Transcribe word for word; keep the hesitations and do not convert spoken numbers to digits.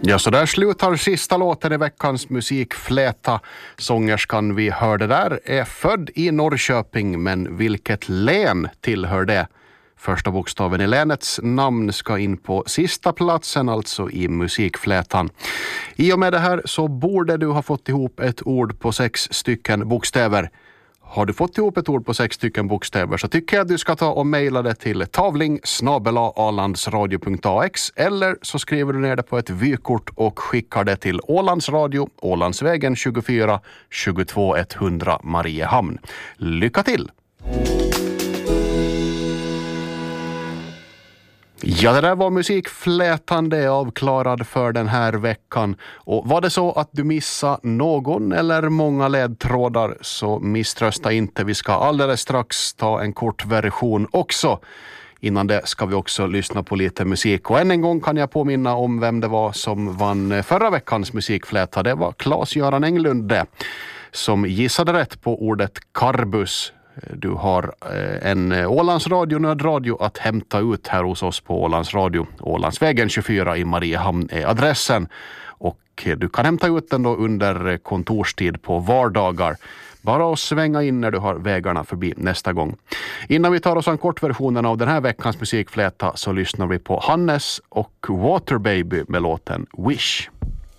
Ja, så där slutar sista låten i veckans musikfläta. Sångerskan vi hörde där är född i Norrköping, men vilket län tillhör det? Första bokstaven i länets namn ska in på sista platsen, alltså i musikflätan. I och med det här så borde du ha fått ihop ett ord på sex stycken bokstäver. Har du fått ihop ett ord på sex stycken bokstäver så tycker jag att du ska ta och mejla det till tavling snabel-a alandsradio punkt a x eller så skriver du ner det på ett vykort och skickar det till Ålandsradio, Ålandsvägen tjugofyra tjugotvå etthundra Mariehamn. Lycka till! Ja, det där var musikflätande avklarad för den här veckan. Och var det så att du missade någon eller många ledtrådar så misströsta inte. Vi ska alldeles strax ta en kort version också. Innan det ska vi också lyssna på lite musik. Och än en gång kan jag påminna om vem det var som vann förra veckans musikfläta. Det var Claes-Göran Englund det, som gissade rätt på ordet karbus. Du har en Ålandsradio nödradio att hämta ut här hos oss på Ålandsradio. Ålandsvägen tjugofyra i Mariehamn är adressen. Och du kan hämta ut den då under kontorstid på vardagar. Bara att svänga in när du har vägarna förbi nästa gång. Innan vi tar oss en kort versionen av den här veckans musikfläta så lyssnar vi på Hannes och Waterbaby med låten Wish.